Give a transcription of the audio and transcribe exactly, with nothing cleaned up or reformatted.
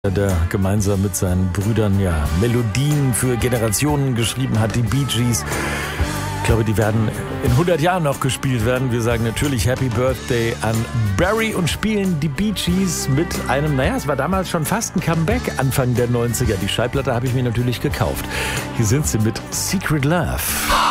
der gemeinsam mit seinen Brüdern ja Melodien für Generationen geschrieben hat, die Bee Gees. Ich glaube, die werden in hundert Jahren noch gespielt werden. Wir sagen natürlich Happy Birthday an Barry und spielen die Bee Gees mit einem, naja, es war damals schon fast ein Comeback, Anfang der neunziger. Die Schallplatte habe ich mir natürlich gekauft. Hier sind sie mit Secret Love.